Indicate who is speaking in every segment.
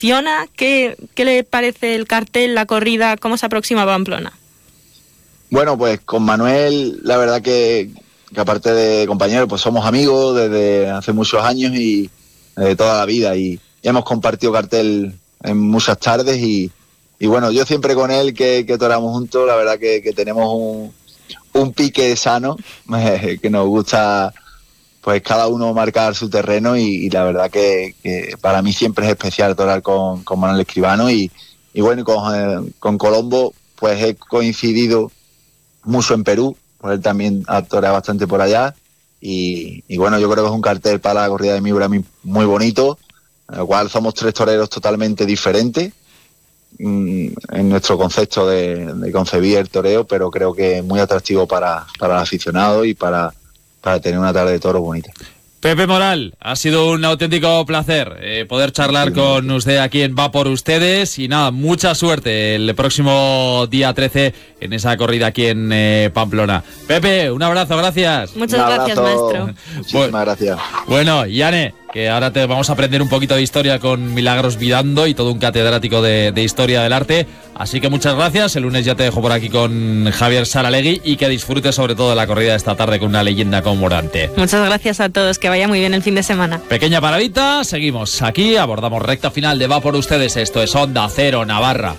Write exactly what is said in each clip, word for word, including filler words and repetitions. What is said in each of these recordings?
Speaker 1: emociona? ¿Qué, qué le parece el cartel, la corrida? ¿Cómo se aproxima a Pamplona?
Speaker 2: Bueno, pues con Manuel, la verdad que, que aparte de compañeros, pues somos amigos desde hace muchos años y de toda la vida, y, y hemos compartido cartel en muchas tardes y, y bueno, yo siempre con él que, que toramos juntos, la verdad que, que tenemos un, un pique sano, eh, que nos gusta pues cada uno marcar su terreno y, y la verdad que, que para mí siempre es especial torar con, con Manuel Escribano y, y bueno, con, eh, con Colombo pues he coincidido mucho en Perú, pues él también ha toreado bastante por allá y, y bueno, yo creo que es un cartel para la corrida de Miura muy bonito, en el cual somos tres toreros totalmente diferentes mmm, en nuestro concepto de, de concebir el toreo, pero creo que es muy atractivo para, para el aficionado y para, para tener una tarde de toro bonita.
Speaker 3: Pepe Moral, ha sido un auténtico placer eh, poder charlar sí, con sí. usted aquí en Va por Ustedes y nada, mucha suerte el próximo día trece en esa corrida aquí en eh, Pamplona. Pepe, un abrazo, gracias.
Speaker 1: Muchas un gracias, maestro.
Speaker 2: Muchísimas bueno, gracias.
Speaker 3: Bueno, Yane, que ahora te vamos a aprender un poquito de historia con Milagros Vidando y todo un catedrático de, de historia del arte. Así que muchas gracias. El lunes ya te dejo por aquí con Javier Saralegui y que disfrutes sobre todo de la corrida de esta tarde con una leyenda como Morante.
Speaker 1: Muchas gracias a todos. Que vaya muy bien el fin de semana.
Speaker 3: Pequeña paradita. Seguimos aquí. Abordamos recta final de Va por Ustedes. Esto es Onda Cero Navarra.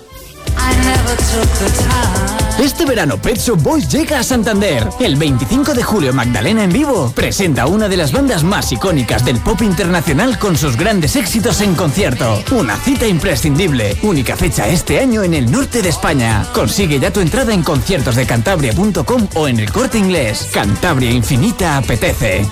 Speaker 4: Este verano Pet Shop Boys llega a Santander. El veinticinco de julio Magdalena en vivo presenta una de las bandas más icónicas del pop internacional con sus grandes éxitos en concierto. Una cita imprescindible. Única fecha este año en el norte de España. Consigue ya tu entrada en conciertos de cantabria punto com o en el Corte Inglés. Cantabria Infinita apetece.